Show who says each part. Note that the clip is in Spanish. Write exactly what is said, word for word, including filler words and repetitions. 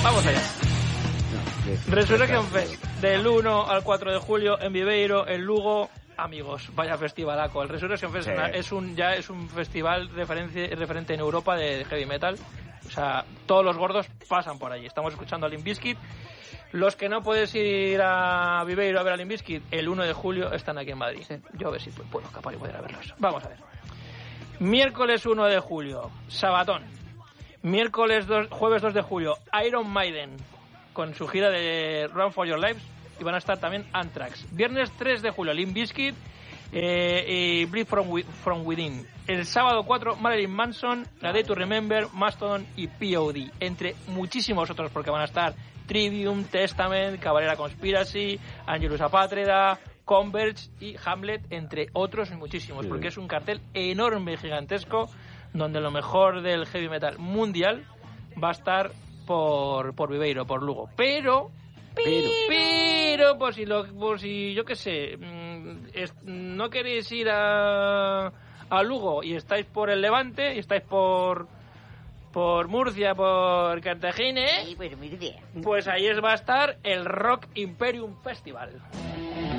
Speaker 1: Vamos allá. Resurrection Fest, del uno al cuatro de julio en Viveiro, en Lugo. Amigos, vaya festivalaco. El Resurrection Fest sí. es un ya es un festival referente, referente en Europa de, de heavy metal. O sea, todos los gordos pasan por allí. Estamos escuchando a Limp Bizkit. Los que no puedes ir a Viveiro a ver a Limp Bizkit, el uno de julio están aquí en Madrid. Sí. Yo a ver si puedo escapar y poder verlos. Vamos a ver. Miércoles uno de julio, Sabatón. Miércoles dos, jueves dos de julio, Iron Maiden con su gira de Run for Your Lives, y van a estar también Anthrax. Viernes tres de julio, Limp Bizkit eh, y Bleed from, from Within. El sábado cuatro, Marilyn Manson, A Day to Remember, Mastodon y P O D, entre muchísimos otros, porque van a estar Trivium, Testament, Cavalera Conspiracy, Angelus Apátrida, Converge y Hamlet, entre otros muchísimos, sí. Porque es un cartel enorme y gigantesco donde lo mejor del heavy metal mundial va a estar por, por Viveiro, por Lugo. Pero, pero, pero, por si, lo, por si yo qué sé, es, no queréis ir a, a Lugo y estáis por el Levante y estáis por por Murcia, por Cartagena, sí, pues, pues ahí es, va a estar el Rock Imperium Festival.